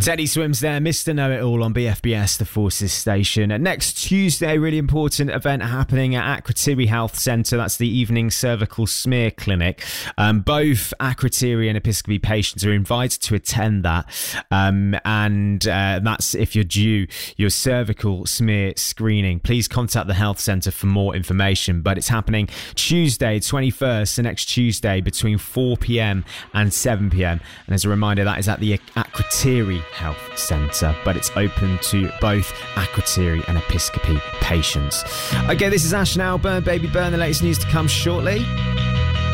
Teddy Swims there, Mr. Know-It-All on BFBS, the Forces Station. Next Tuesday, really important event happening at Akrotiri Health Centre. That's the evening cervical smear clinic. Both Akrotiri and Episcopi patients are invited to attend that. And that's if you're due your cervical smear screening. Please contact the health centre for more information. But it's happening Tuesday, 21st, so next Tuesday, between 4 p.m. and 7 p.m. And as a reminder, that is at the Akrotiri Health Centre, but it's open to both Akrotiri and Episcopi patients. Okay, this is Ash and Al, Burn Baby Burn. The latest news to come shortly.